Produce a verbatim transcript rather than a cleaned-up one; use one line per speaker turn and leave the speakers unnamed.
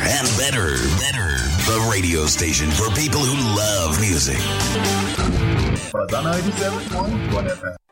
and better, better. The radio station for people who love music.
Fazan ninety-seven point one F M.